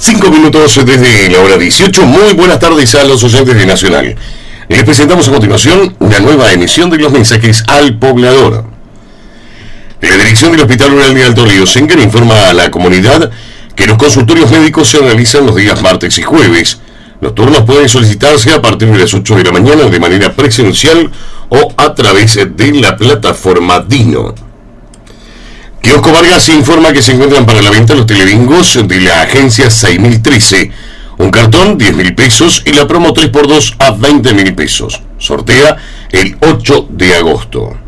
5 minutos desde la hora 18. Muy buenas tardes a los oyentes de Nacional. Les presentamos a continuación una nueva emisión de los mensajes al poblador. La dirección del Hospital Rural de Alto Río Sengar informa a la comunidad que los consultorios médicos se realizan los días martes y jueves. Los turnos pueden solicitarse a partir de las 8 de la mañana de manera presencial o a través de la plataforma Dino. Kiosco Vargas informa que se encuentran para la venta los telebingos de la agencia 6013. Un cartón, 10.000 pesos, y la promo 3x2 a 20.000 pesos. Sortea el 8 de agosto.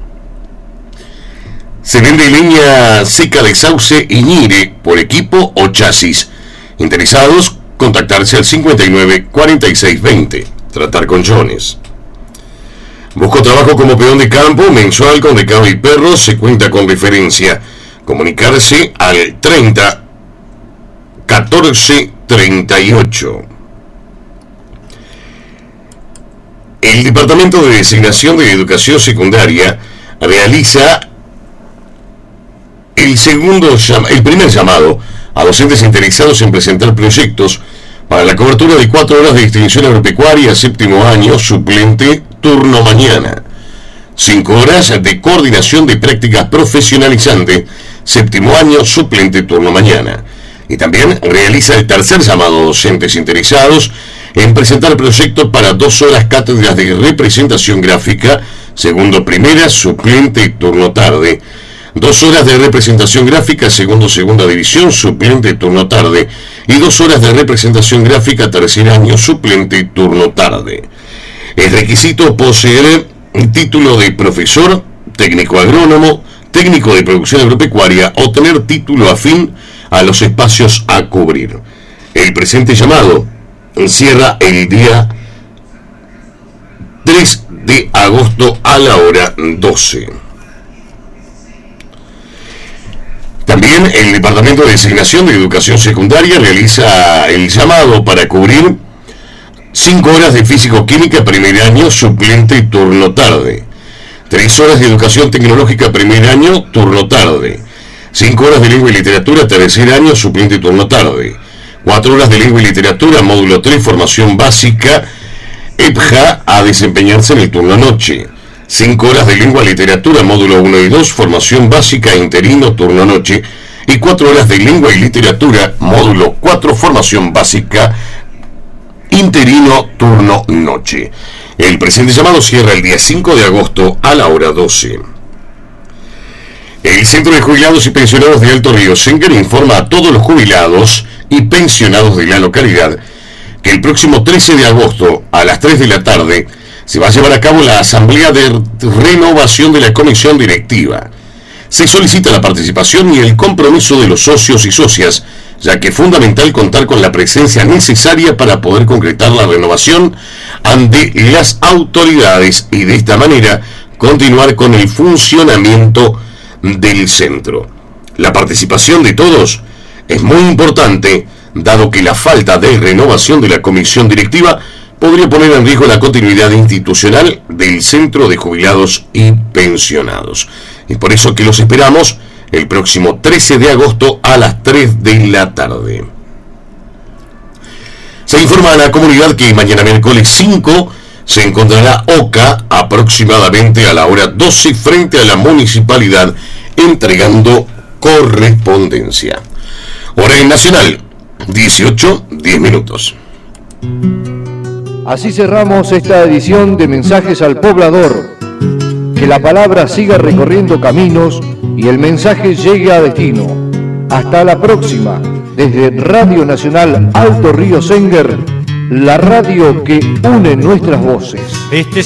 Se vende leña seca de sauce y ñire por equipo o chasis. Interesados, contactarse al 59 46 20. Tratar con Jones. Busco trabajo como peón de campo, mensual con recado y perros, se cuenta con referencia. Comunicarse al 30 14 38. El Departamento de Designación de Educación Secundaria realiza el primer llamado a docentes interesados en presentar proyectos para la cobertura de 4 horas de extensión agropecuaria, séptimo año, suplente, turno mañana. 5 horas de coordinación de prácticas profesionalizante, séptimo año, suplente, turno mañana. Y también realiza el tercer llamado a docentes interesados en presentar proyectos para 2 horas cátedras de representación gráfica, segundo primera, suplente, turno tarde. 2 horas de representación gráfica, segunda división, suplente, turno tarde. Y 2 horas de representación gráfica, tercer año, suplente, turno tarde. Es requisito poseer un título de profesor, técnico agrónomo, técnico de producción agropecuaria o tener título afín a los espacios a cubrir. El presente llamado cierra el día 3 de agosto a la hora 12. También el Departamento de Designación de Educación Secundaria realiza el llamado para cubrir 5 horas de físico-química primer año, suplente, turno tarde. 3 horas de educación tecnológica primer año, turno tarde. 5 horas de lengua y literatura tercer año, suplente, turno tarde. 4 horas de lengua y literatura, módulo 3, formación básica, EPJA, a desempeñarse en el turno noche. 5 horas de lengua y literatura, módulo 1 y 2, formación básica, interino, turno noche. Y 4 horas de lengua y literatura, módulo 4, formación básica, interino, turno noche. El presente llamado cierra el día 5 de agosto a la hora 12. El Centro de Jubilados y Pensionados de Alto Río Sengar informa a todos los jubilados y pensionados de la localidad que el próximo 13 de agosto a las 3 de la tarde se va a llevar a cabo la asamblea de renovación de la comisión directiva. Se solicita la participación y el compromiso de los socios y socias, ya que es fundamental contar con la presencia necesaria para poder concretar la renovación ante las autoridades y de esta manera continuar con el funcionamiento del centro. La participación de todos es muy importante, dado que la falta de renovación de la comisión directiva podría poner en riesgo la continuidad institucional del Centro de Jubilados y Pensionados. Y por eso que los esperamos el próximo 13 de agosto a las 3 de la tarde. Se informa a la comunidad que mañana miércoles 5 se encontrará OCA aproximadamente a la hora 12 frente a la municipalidad entregando correspondencia. Hora en Nacional, 18:10 minutos. Así cerramos esta edición de Mensajes al Poblador. Que la palabra siga recorriendo caminos y el mensaje llegue a destino. Hasta la próxima, desde Radio Nacional Alto Río Sengar, la radio que une nuestras voces. Este